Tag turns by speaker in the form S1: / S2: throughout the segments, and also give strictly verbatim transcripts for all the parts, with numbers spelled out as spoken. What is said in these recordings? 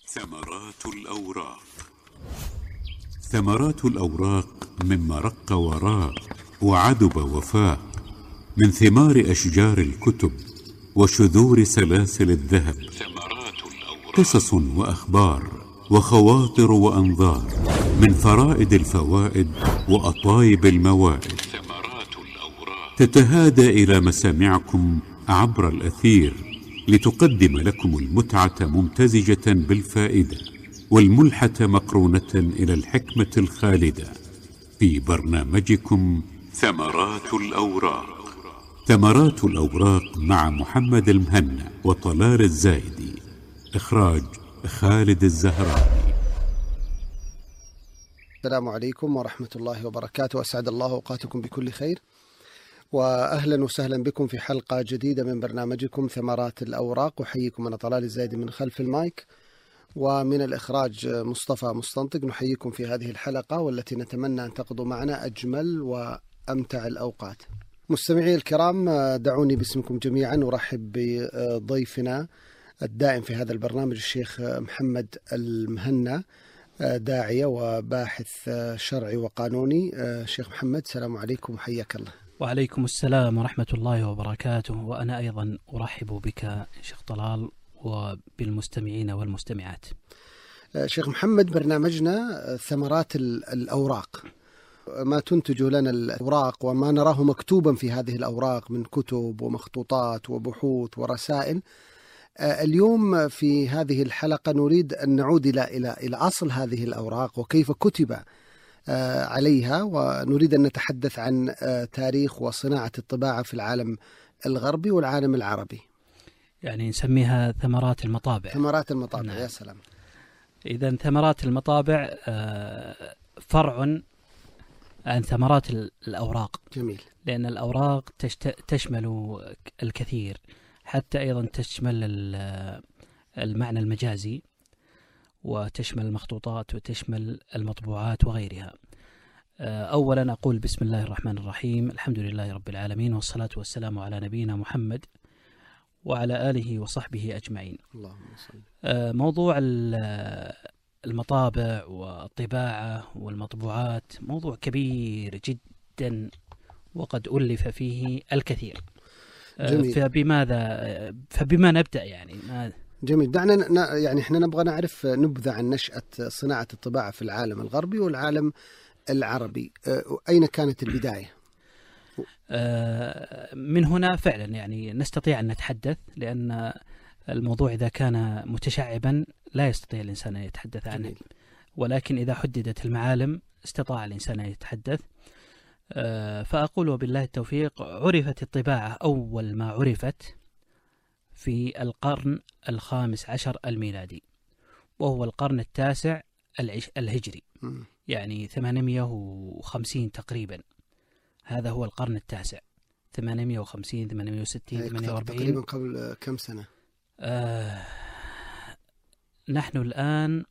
S1: ثمرات الأوراق. ثمرات الأوراق مما رق وراق وعدب وفاق، من ثمار أشجار الكتب وشذور سلاسل الذهب. قصص وأخبار وخواطر وأنظار، من فرائد الفوائد وأطايب الموائد، تتهادى إلى مسامعكم عبر الأثير لتقدم لكم المتعة ممتزجة بالفائدة، والملحة مقرونة إلى الحكمة الخالدة، في برنامجكم ثمرات الأوراق. ثمرات الأوراق مع محمد المهنا وطلال الزايدي. إخراج خالد الزهراني.
S2: السلام عليكم ورحمة الله وبركاته، أسعد الله أوقاتكم بكل خير، وأهلا وسهلا بكم في حلقة جديدة من برنامجكم ثمرات الأوراق. أحييكم أنا طلال الزايدي من خلف المايك، ومن الإخراج مصطفى مستنطق. نحييكم في هذه الحلقة والتي نتمنى أن تقضوا معنا أجمل وأمتع الأوقات. مستمعي الكرام، دعوني باسمكم جميعا أرحب بضيفنا الدائم في هذا البرنامج الشيخ محمد المهنا، داعية وباحث شرعي وقانوني. شيخ محمد، السلام عليكم وحياك الله.
S3: وعليكم السلام ورحمة الله وبركاته، وأنا أيضا أرحب بك شيخ طلال وبالمستمعين والمستمعات.
S2: شيخ محمد، برنامجنا ثمرات الأوراق، ما تنتج لنا الأوراق وما نراه مكتوبا في هذه الأوراق من كتب ومخطوطات وبحوث ورسائل. اليوم في هذه الحلقة نريد أن نعود إلى إلى إلى أصل هذه الأوراق وكيف كتب عليها، ونريد أن نتحدث عن تاريخ وصناعة الطباعة في العالم الغربي والعالم العربي.
S3: يعني نسميها ثمرات المطابع.
S2: ثمرات المطابع.
S3: نعم.
S2: يا سلام.
S3: إذن ثمرات المطابع فرع عن ثمرات الأوراق.
S2: جميل.
S3: لأن الأوراق تشمل الكثير، حتى أيضا تشمل المعنى المجازي، وتشمل المخطوطات، وتشمل المطبوعات وغيرها. أولا أقول بسم الله الرحمن الرحيم، الحمد لله رب العالمين، والصلاة والسلام على نبينا محمد وعلى آله وصحبه أجمعين.
S2: اللهم صل.
S3: موضوع المطابع والطباعة والمطبوعات موضوع كبير جدا، وقد ألف فيه الكثير. جميل. فبماذا فبما نبدأ يعني ما
S2: جميل. دعنا ن... يعني احنا نبغى نعرف نبذة عن نشأة صناعة الطباعة في العالم الغربي والعالم العربي. أين كانت البداية؟
S3: من هنا فعلا يعني نستطيع أن نتحدث، لأن الموضوع إذا كان متشعبا لا يستطيع الإنسان أن يتحدث عنه. جميل. ولكن إذا حددت المعالم استطاع الإنسان أن يتحدث. فأقول وبالله التوفيق، عرفت الطباعة أول ما عرفت في القرن الخامس عشر الميلادي، وهو القرن التاسع الهجري، يعني ثمانمائة وخمسين تقريبا. هذا هو القرن التاسع، ثمانمائة وخمسين، ثمانمائة وستين، ثمانية وأربعين.
S2: تقريبا قبل كم سنة؟
S3: آه نحن الآن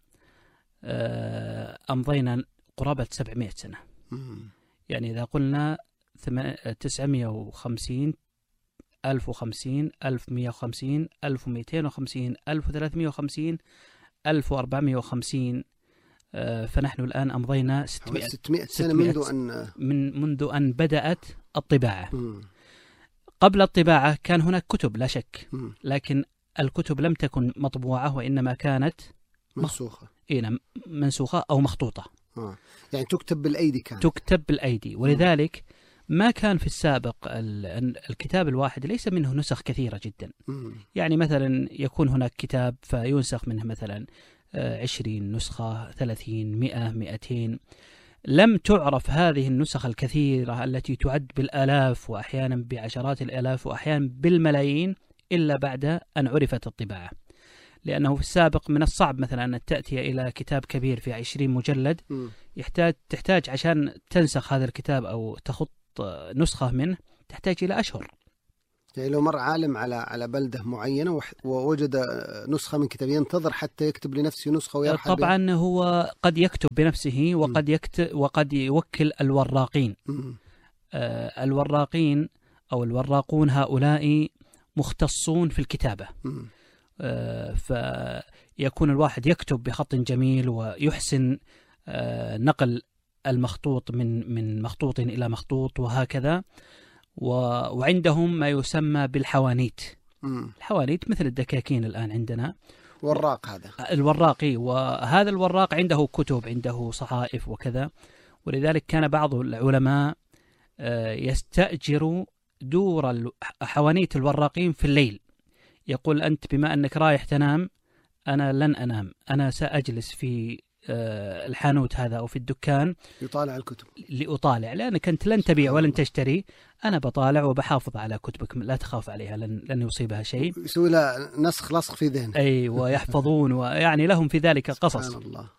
S3: آه أمضينا قرابة سبعمائة سنة. مم. يعني إذا قلنا تسعمائة وخمسين، ألف وخمسين، ألف ومائة وخمسين، ألف ومئتين وخمسين، ألف وثلاثمائة وخمسين، ألف وأربعمائة وخمسين، فنحن الآن أمضينا
S2: ستمائة سنة منذ أن
S3: من منذ أن بدأت الطباعة. م. قبل الطباعة كان هناك كتب لا شك، م. لكن الكتب لم تكن مطبوعة، وإنما كانت
S2: منسوخة.
S3: إيه، منسوخة أو مخطوطة.
S2: آه. يعني تكتب بالأيدي كانت.
S3: تكتب بالأيدي، ولذلك ما كان في السابق الكتاب الواحد ليس منه نسخ كثيرة جدا. م. يعني مثلا يكون هناك كتاب فينسخ منه مثلا عشرين نسخة، ثلاثين، مئة، مئتين. لم تعرف هذه النسخ الكثيرة التي تعد بالآلاف وأحيانا بعشرات الآلاف وأحيانا بالملايين إلا بعد أن عرفت الطباعة. لأنه في السابق من الصعب مثلا أن تأتي إلى كتاب كبير في عشرين مجلد، يحتاج تحتاج عشان تنسخ هذا الكتاب أو تخط نسخة منه تحتاج إلى أشهر.
S2: يعني لو مر عالم على على بلدة معينة ووجد نسخة من كتاب ينتظر حتى يكتب لنفسه نسخة ويرحل
S3: طبعا بها. هو قد يكتب بنفسه وقد يكتب وقد يوكل الوراقين. آه الوراقين أو الوراقون هؤلاء مختصون في الكتابة. آه يكون الواحد يكتب بخط جميل ويحسن نقل المخطوط من من مخطوط إلى مخطوط وهكذا. وعندهم ما يسمى بالحوانيت. م. الحوانيت مثل الدكاكين الآن عندنا.
S2: وراق هذا
S3: الوراقي، وهذا الوراق عنده كتب، عنده صحائف وكذا. ولذلك كان بعض العلماء يستأجر دور حوانيت الوراقين في الليل. يقول أنت بما أنك رايح تنام أنا لن أنام، أنا سأجلس في الحانوت هذا أو في الدكان
S2: يطالع الكتب
S3: لأطالع، لأنك أنت لن تبيع ولن تشتري، أنا بطالع وبحافظ على كتبك، لا تخاف عليها، لن, لن يصيبها شيء.
S2: يسوي لها نسخ لصق في ذهن.
S3: أي ويحفظون ويعني لهم في ذلك قصص.
S2: سبحان الله.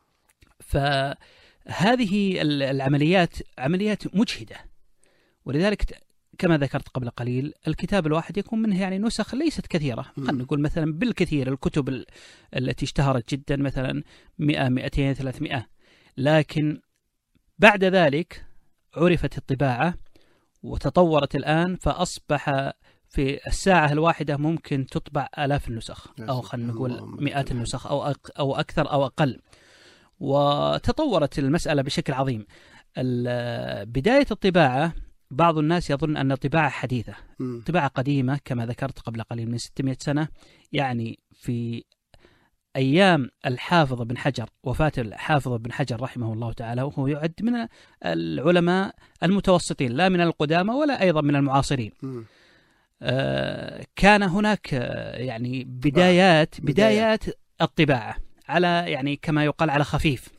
S3: فهذه العمليات عمليات مجهدة، ولذلك كما ذكرت قبل قليل الكتاب الواحد يكون منه يعني نسخ ليست كثيرة. خلينا نقول مثلا بالكثير الكتب التي اشتهرت جدا مثلا مئة مئتين ثلاثمئة، لكن بعد ذلك عرفت الطباعة وتطورت الآن، فأصبح في الساعة الواحدة ممكن تطبع آلاف النسخ أو خلينا نقول مئات النسخ أو أو أكثر أو أقل. وتطورت المسألة بشكل عظيم. بداية الطباعة بعض الناس يظن أن الطباعة حديثة، م. طباعة قديمة كما ذكرت قبل قليل من ستمائة سنة. يعني في أيام الحافظ بن حجر، وفاة الحافظ بن حجر رحمه الله تعالى، وهو يعد من العلماء المتوسطين لا من القدامى ولا أيضا من المعاصرين. آه كان هناك يعني بدايات بدايات الطباعة على يعني كما يقال على خفيف.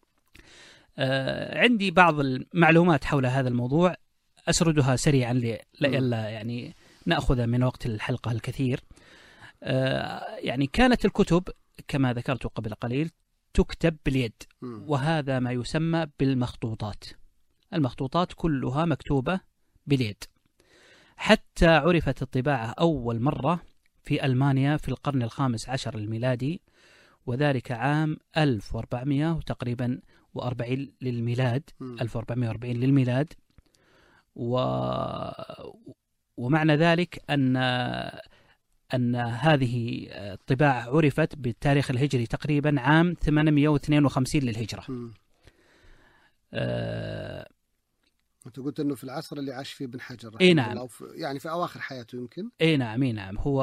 S3: آه عندي بعض المعلومات حول هذا الموضوع أسردها سريعا لئلا يعني نأخذ من وقت الحلقة الكثير. آه يعني كانت الكتب كما ذكرت قبل قليل تكتب باليد، وهذا ما يسمى بالمخطوطات. المخطوطات كلها مكتوبة باليد، حتى عرفت الطباعة أول مرة في ألمانيا في القرن الخامس عشر الميلادي، وذلك عام ألف وأربعمائة تقريبا وأربعين للميلاد. ألف وأربعمائة وأربعين للميلاد. و... ومعنى ذلك أن أن هذه الطباعة عرفت بالتاريخ الهجري تقريبا عام ثمانمائة واثنين وخمسين للهجرة.
S2: أه... أنت قلت أنه في العصر اللي عاش فيه ابن حجر
S3: إيه نعم،
S2: في... يعني في أواخر حياته يمكن.
S3: إيه نعم إيه نعم هو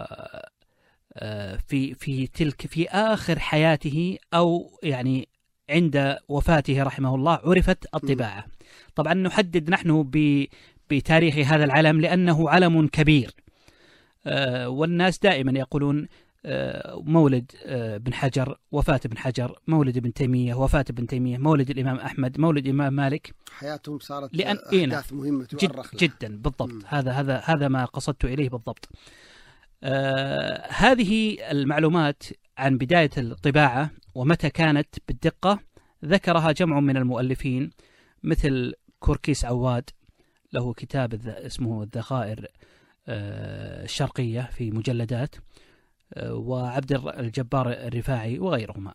S3: في في تلك في آخر حياته، أو يعني عند وفاته رحمه الله عرفت الطباعة. م. طبعا نحدد نحن بتاريخ هذا العلم لأنه علم كبير، آه والناس دائما يقولون آه مولد آه ابن حجر، وفاة ابن حجر، مولد ابن تيمية، وفاة ابن تيمية، مولد الإمام أحمد، مولد الإمام مالك.
S2: حياتهم صارت
S3: لأن
S2: أحداث مهمة تؤرخ
S3: جد جدا بالضبط. م. هذا هذا هذا ما قصدت إليه بالضبط. آه هذه المعلومات عن بداية الطباعة ومتى كانت بالدقة ذكرها جمع من المؤلفين، مثل كوركيس عواد له كتاب اسمه الذخائر الشرقية في مجلدات، وعبد الجبار الرفاعي وغيرهما.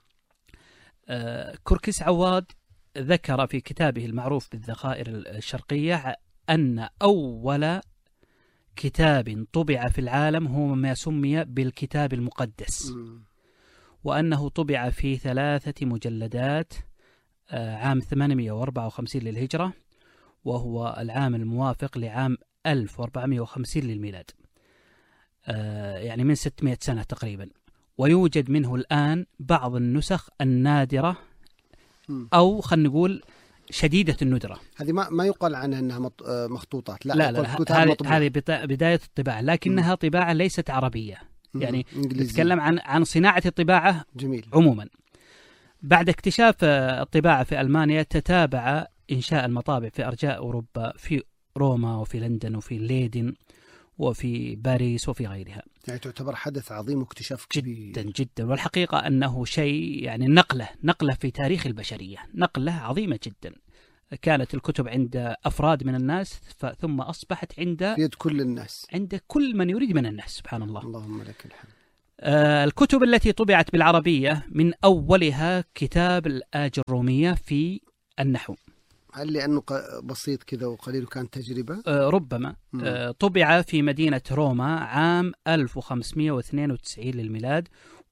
S3: كوركيس عواد ذكر في كتابه المعروف بالذخائر الشرقية أن أول كتاب طبع في العالم هو ما سمي بالكتاب المقدس، وأنه طبع في ثلاثة مجلدات عام ثمانمائة وأربعة وخمسين للهجرة، وهو العام الموافق لعام ألف وأربعمائة وخمسين للميلاد، يعني من ستمائة سنة تقريبا. ويوجد منه الآن بعض النسخ النادرة، أو خلينا نقول شديدة الندرة.
S2: هذه ما ما يقال عنها أنها مخطوطات، لا
S3: لا لا, لا. هذه هذه بداية الطباعة، لكنها م. طباعة ليست عربية، يعني نتكلم عن عن صناعة الطباعة
S2: جميل.
S3: عموما. بعد اكتشاف الطباعة في ألمانيا تتابع إنشاء المطابع في أرجاء أوروبا، في روما وفي لندن وفي ليدن وفي باريس وفي غيرها.
S2: يعني تعتبر حدث عظيم واكتشاف كبير
S3: جدا جدا، والحقيقة أنه شيء يعني نقلة نقلة في تاريخ البشرية، نقلة عظيمة جدا. كانت الكتب عند أفراد من الناس ثم أصبحت عند
S2: يد كل الناس،
S3: عند كل من يريد من الناس. سبحان الله.
S2: اللهم لك الحمد.
S3: آه الكتب التي طبعت بالعربية من أولها كتاب الآج الرومية في النحو.
S2: هل لأنه بسيط كذا وقليل وكانت تجربة؟
S3: آه ربما. آه طبع في مدينة روما عام ألف وخمسمائة واثنين وتسعين للميلاد،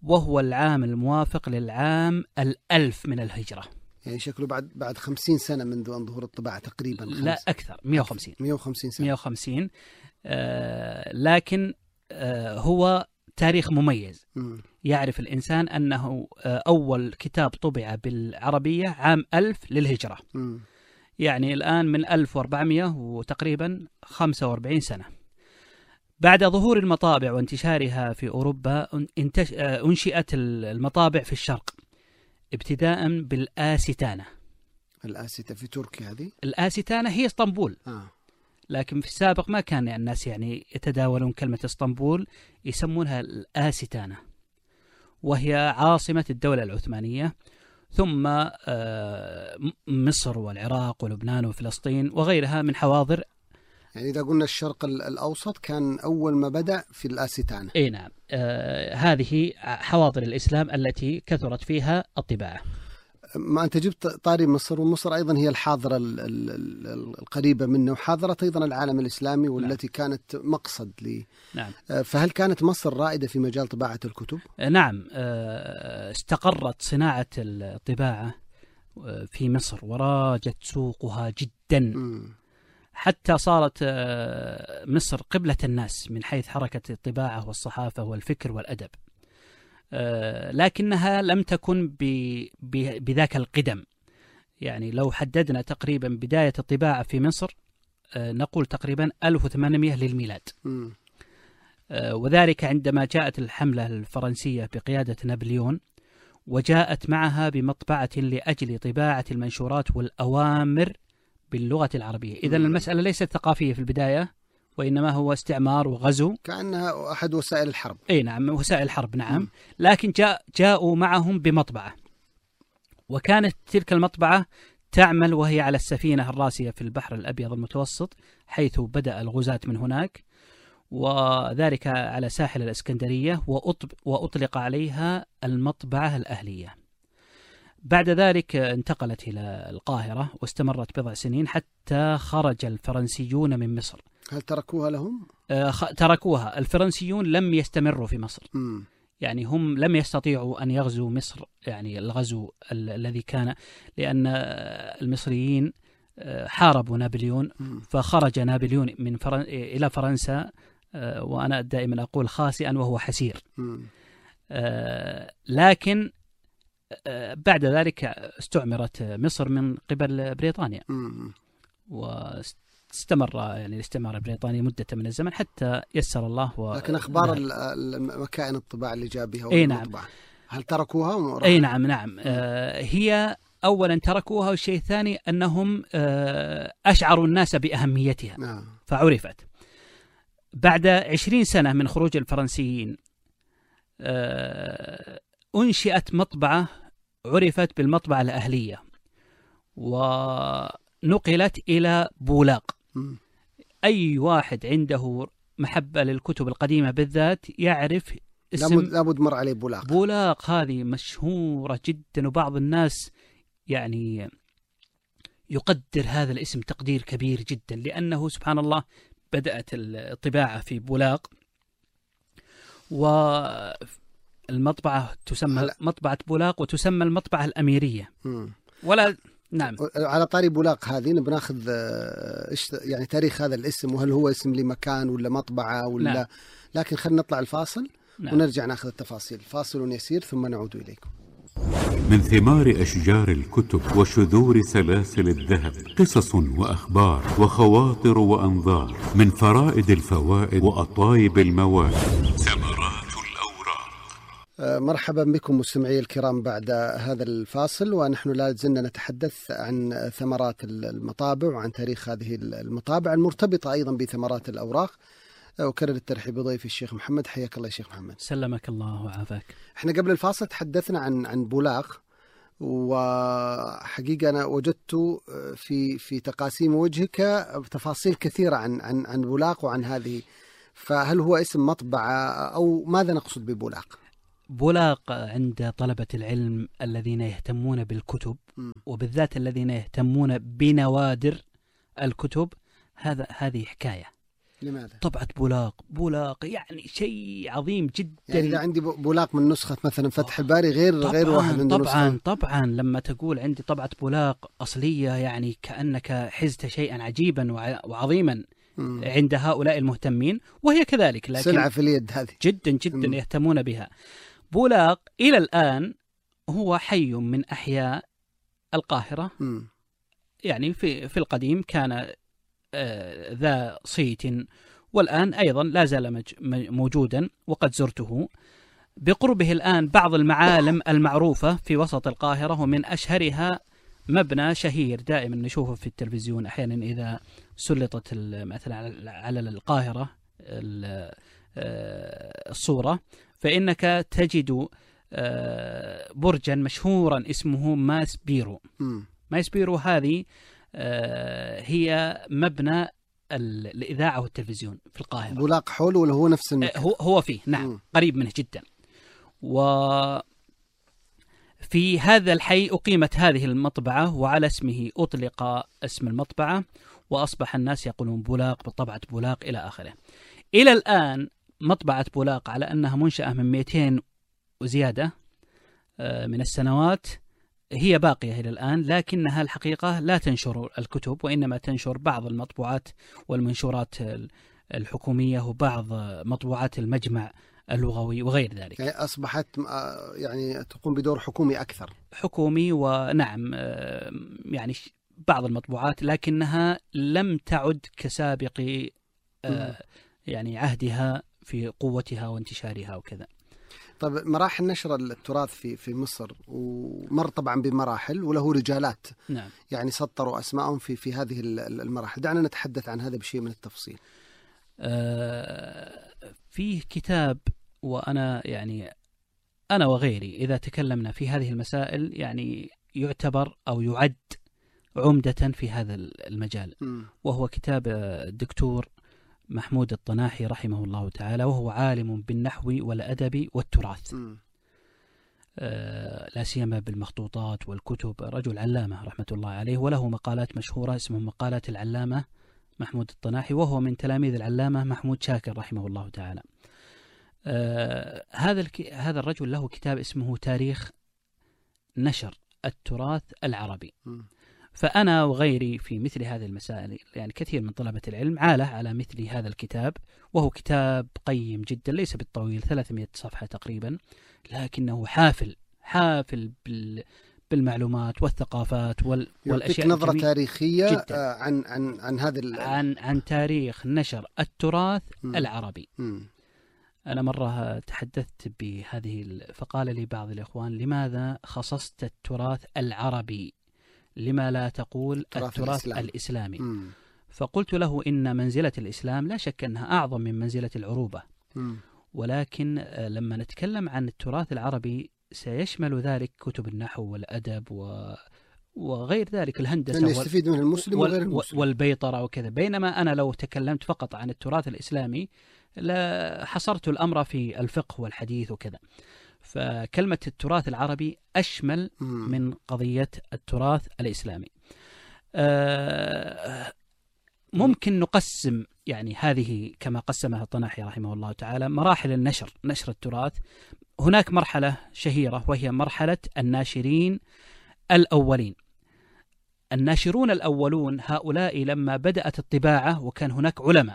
S3: وهو العام الموافق للعام الألف من الهجرة.
S2: يعني شكله بعد بعد خمسين سنة منذ أن ظهور الطباعة تقريبا.
S3: لا أكثر، مئة وخمسين
S2: مئة وخمسين سنة.
S3: مئة وخمسين. آه لكن آه هو تاريخ مميز. م. يعرف الإنسان أنه آه أول كتاب طبع بالعربية عام ألف للهجرة. م. يعني الآن من ألف وأربعمئة وتقريبا خمسة وأربعين سنة. بعد ظهور المطابع وانتشارها في أوروبا أنشئت المطابع في الشرق ابتداء بالآستانة.
S2: الآستانة في تركيا هذه؟
S3: الآستانة هي اسطنبول. آه. لكن في السابق ما كان الناس يعني يتداولون كلمة اسطنبول، يسمونها الآستانة، وهي عاصمة الدولة العثمانية، ثم مصر والعراق ولبنان وفلسطين وغيرها من حواضر.
S2: يعني إذا قلنا الشرق الأوسط كان أول ما بدأ في الآستانة.
S3: أي نعم. آه هذه حواضر الإسلام التي كثرت فيها الطباعة.
S2: ما أنت جبت طاري مصر، ومصر أيضا هي الحاضرة القريبة منه، وحاضرت أيضا العالم الإسلامي والتي نعم. كانت مقصد لي. نعم. فهل كانت مصر رائدة في مجال طباعة الكتب؟
S3: نعم. استقرت صناعة الطباعة في مصر وراجت سوقها جدا. م. حتى صارت مصر قبلة الناس من حيث حركة الطباعة والصحافة والفكر والأدب، لكنها لم تكن بذاك القدم. يعني لو حددنا تقريبا بداية الطباعة في مصر نقول تقريبا ألف وثمانمئة للميلاد، وذلك عندما جاءت الحملة الفرنسية بقيادة نابليون، وجاءت معها بمطبعة لأجل طباعة المنشورات والأوامر باللغة العربية. إذن المسألة ليست ثقافية في البداية، وإنما هو استعمار وغزو،
S2: كأنها أحد وسائل الحرب.
S3: أي نعم، وسائل الحرب. نعم. م. لكن جاء جاءوا معهم بمطبعة، وكانت تلك المطبعة تعمل وهي على السفينة الراسية في البحر الأبيض المتوسط، حيث بدأ الغزاة من هناك، وذلك على ساحل الإسكندرية، وأطلق عليها المطبعة الأهلية. بعد ذلك انتقلت إلى القاهرة واستمرت بضع سنين حتى خرج الفرنسيون من مصر.
S2: هل تركوها لهم؟
S3: آه تركوها. الفرنسيون لم يستمروا في مصر. م. يعني هم لم يستطيعوا أن يغزوا مصر، يعني الغزو ال- الذي كان، لأن المصريين حاربوا نابليون، م. فخرج نابليون من فرن... إلى فرنسا، آه وأنا دائما أقول خاسئا وهو حسير. آه لكن بعد ذلك استعمرت مصر من قبل بريطانيا، واستمر يعني الاستعمار البريطاني مدة من الزمن حتى يسر الله. و...
S2: لكن أخبار المكائن الطباعة اللي جاء بها
S3: أي نعم.
S2: هل تركوها؟
S3: أي نعم نعم. آه هي أولا تركوها، والشيء الثاني أنهم آه أشعروا الناس بأهميتها. نعم. فعرفت. بعد عشرين سنة من خروج الفرنسيين آه أنشئت مطبعة عرفت بالمطبعة الأهلية، ونقلت إلى بولاق. م. أي واحد عنده محبة للكتب القديمة بالذات يعرف اسم،
S2: لابد, لابد مر عليه بولاق.
S3: بولاق هذه مشهورة جدا، وبعض الناس يعني يقدر هذا الاسم تقدير كبير جدا، لأنه سبحان الله بدأت الطباعة في بولاق، و المطبعة تسمى هل... مطبعة بولاق، وتسمى المطبعة الأميرية. م. ولا نعم.
S2: على طاري بولاق هذه بناخذ ايش يعني تاريخ هذا الاسم، وهل هو اسم لمكان ولا مطبعة ولا نعم. لكن خلينا نطلع الفاصل. نعم. ونرجع ناخذ التفاصيل. فاصل يسير ثم نعود إليكم.
S1: من ثمار أشجار الكتب وشذور سلاسل الذهب قصص وأخبار وخواطر وأنظار، من فرائد الفوائد وأطايب المواد، ثمرات الأوراق.
S2: مرحبا بكم مستمعي الكرام بعد هذا الفاصل، ونحن لا زلنا نتحدث عن ثمرات المطابع وعن تاريخ هذه المطابع المرتبطة أيضا بثمرات الأوراق. أكرر الترحيب بضيفي الشيخ محمد. حياك الله يا شيخ محمد.
S3: سلمك الله وعافاك.
S2: احنا قبل الفاصل تحدثنا عن عن بولاق، وحقيقة أنا وجدت في في تقاسيم وجهك تفاصيل كثيرة عن عن عن بولاق وعن هذه، فهل هو اسم مطبعة أو ماذا نقصد ببولاق؟
S3: بولاق عند طلبة العلم الذين يهتمون بالكتب، م. وبالذات الذين يهتمون بنوادر الكتب، هذا هذه حكاية.
S2: لماذا؟
S3: طبعة بولاق بولاق يعني شيء عظيم جدا.
S2: يعني إذا عندي بولاق من نسخة مثلا فتح الباري غير غير واحد عنده
S3: طبعا
S2: نسخة.
S3: طبعا لما تقول عندي طبعة بولاق أصلية يعني كأنك حزت شيئا عجيبا وعظيما مم. عند هؤلاء المهتمين، وهي كذلك، لكن
S2: سلعة في اليد هذه
S3: جدا جدا مم. يهتمون بها. بولاق إلى الآن هو حي من أحياء القاهرة. مم. يعني في في القديم كان آه ذا صيت، والآن أيضا لا زال موجودا، وقد زرته. بقربه الآن بعض المعالم المعروفة في وسط القاهرة، ومن أشهرها مبنى شهير دائما نشوفه في التلفزيون أحيانا إذا سلطت مثلا على القاهرة الصورة، فإنك تجد برجا مشهورا اسمه ماس بيرو. ماس بيرو هذه هي مبنى الإذاعة والتلفزيون في القاهرة.
S2: بولاق حول ولا هو نفس المكان؟
S3: هو هو فيه نعم م. قريب منه جدا. وفي هذا الحي أقيمت هذه المطبعة، وعلى اسمه أطلق اسم المطبعة، وأصبح الناس يقولون بولاق بطبعة بولاق إلى آخره. إلى الآن مطبعة بولاق على أنها منشأة من مئتين وزيادة من السنوات هي باقية إلى الآن، لكنها الحقيقة لا تنشر الكتب، وإنما تنشر بعض المطبوعات والمنشورات الحكومية وبعض مطبوعات المجمع اللغوي وغير ذلك.
S2: يعني أصبحت يعني تقوم بدور حكومي أكثر.
S3: حكومي، ونعم يعني بعض المطبوعات، لكنها لم تعد كسابق يعني عهدها في قوتها وانتشارها وكذا.
S2: طيب مراحل نشر التراث في في مصر، ومر طبعا بمراحل وله رجالات
S3: نعم.
S2: يعني سطروا أسماءهم في في هذه المراحل. دعنا نتحدث عن هذا بشيء من التفصيل.
S3: آه فيه كتاب، وأنا يعني أنا وغيري إذا تكلمنا في هذه المسائل يعني يعتبر أو يعد عمدة في هذا المجال، م. وهو كتاب الدكتور محمود الطناحي رحمه الله تعالى، وهو عالم بالنحو والأدب والتراث، آه لا سيما بالمخطوطات والكتب، رجل علامة رحمة الله عليه، وله مقالات مشهورة اسمها مقالات العلامة محمود الطناحي، وهو من تلاميذ العلامة محمود شاكر رحمه الله تعالى. آه هذا الك... هذا الرجل له كتاب اسمه تاريخ نشر التراث العربي. م. فأنا وغيري في مثل هذه المسائل، يعني كثير من طلبة العلم عاله على مثل هذا الكتاب، وهو كتاب قيم جدا، ليس بالطويل، ثلاثمائة صفحة تقريبا، لكنه حافل حافل بال بالمعلومات والثقافات وال... والأشياء
S2: نظرة تاريخية جداً. عن عن عن هذا ال...
S3: عن عن تاريخ نشر التراث م. العربي. م. أنا مرة تحدثت بهذه، فقال لي بعض الإخوان: لماذا خصصت التراث العربي؟ لما لا تقول التراث الإسلام. الإسلامي؟ م. فقلت له إن منزلة الإسلام لا شك أنها أعظم من منزلة العروبة، م. ولكن لما نتكلم عن التراث العربي سيشمل ذلك كتب النحو والأدب و... وغير ذلك، الهندسة
S2: يعني يستفيد منه المسلم وال... وغير المسلم
S3: والبيطرة وكذا. بينما أنا لو تكلمت فقط عن التراث الإسلامي لا حصرت الأمر في الفقه والحديث وكذا. فكلمة التراث العربي أشمل من قضية التراث الإسلامي. آه ممكن نقسم يعني هذه كما قسمها الطناحي رحمه الله تعالى مراحل النشر، نشر التراث. هناك مرحلة شهيرة وهي مرحلة الناشرين الأولين. الناشرون الأولون هؤلاء لما بدأت الطباعة وكان هناك علماء،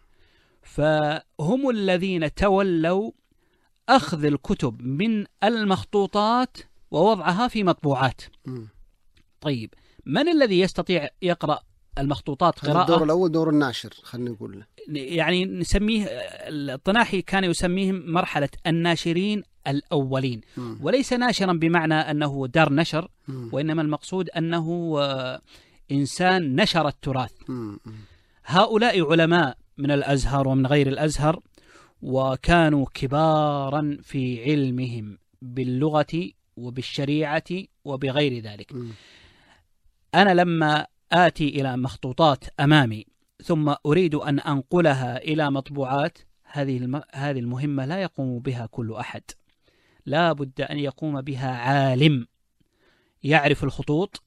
S3: فهم الذين تولوا أخذ الكتب من المخطوطات ووضعها في مطبوعات. م. طيب من الذي يستطيع يقرأ المخطوطات قراءة؟
S2: الدور الأول دور الناشر، خلينا نقول
S3: يعني نسميه، الطناحي كان يسميهم مرحلة الناشرين الأولين. م. وليس ناشرا بمعنى أنه دار نشر، م. وإنما المقصود أنه إنسان نشر التراث. م. هؤلاء علماء من الأزهر ومن غير الأزهر، وكانوا كبارا في علمهم باللغة وبالشريعة وبغير ذلك. م. أنا لما آتي إلى مخطوطات أمامي ثم أريد أن أنقلها إلى مطبوعات، هذه هذه المهمة لا يقوم بها كل أحد، لا بد أن يقوم بها عالم يعرف الخطوط